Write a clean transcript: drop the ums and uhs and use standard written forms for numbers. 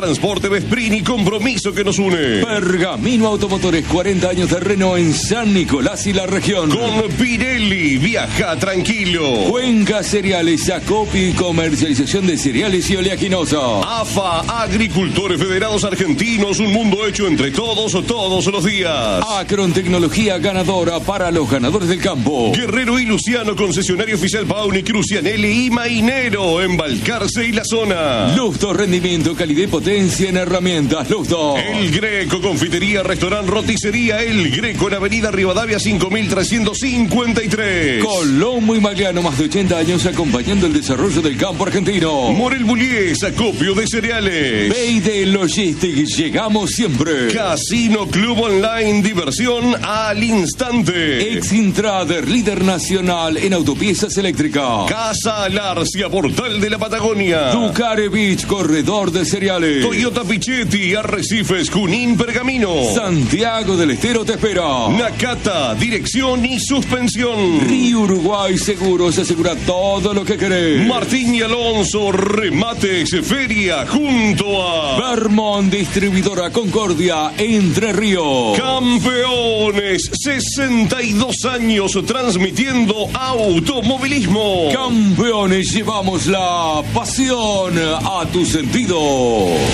Transporte Vesprini, compromiso que nos une. Pergamino Automotores, 40 años de Renault en San Nicolás y la región. Con Pirelli, viaja tranquilo. Cuenca Cereales, acopio y comercialización de cereales y oleaginosa. AFA, Agricultores Federados Argentinos, un mundo hecho entre todos los días. Acron Tecnología ganadora para los ganadores del campo. Guerrero y Luciano, concesionario oficial Pauni, Crucianelli y Mainero, en Balcarce y la zona. Lufto, rendimiento, calidad y potencia en herramientas. Lufto. El Greco, confitería, restaurante, roticería El Greco en Avenida Rivadavia 5353. Colombo y Magliano, más de 80 años acompañando el desarrollo del campo argentino. Morel Bullies, acopio de cereales. Beide Logistics, llegamos siempre. Casino Club Online, diversión al instante. Exintrader, líder nacional en autopiezas eléctricas. Casa Alarcia, Portal de la Patagonia. Ducare Beach, corredor de cereales. Toyota Pichetti, Arrecifes, Junín, Pergamino. Santiago del Estero te espera. Nakata, dirección y suspensión. Río Uruguay Seguros, asegura todo lo que querés. Martín y Alonso, remates, feria, junto a Vermont, distribuidora Concordia, Entre Ríos. Campeones, 62 años transmitiendo automovilismo. Campeones, llevamos la pasión a tu sentido.